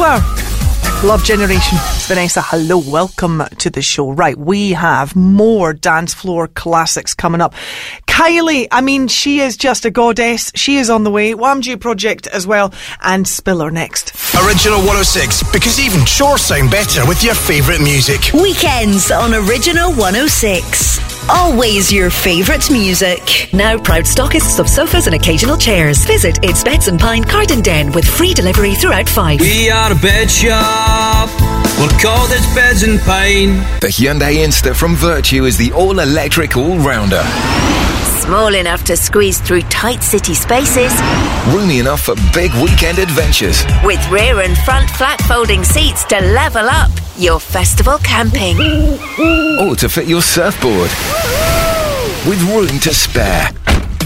Flower, Love Generation. It's Vanessa. Hello, welcome to the show. Right, we have more dance floor classics coming up. Kylie, I mean, she is just a goddess. She is on the way. Whamji Project as well. And Spiller next. Original 106, because even chores sound better with your favourite music. Weekends on Original 106. Always your favourite music. Now proud stockists of sofas and occasional chairs. Visit It's Beds and Pine Garden Den with free delivery throughout Fife. We are a bed shop. We'll call this Beds and Pine. The Hyundai Insta from Virtue is the all-electric all-rounder. Small enough to squeeze through tight city spaces. Roomy enough for big weekend adventures. With rear and front flat folding seats to level up your festival camping. Or to fit your surfboard. With room to spare.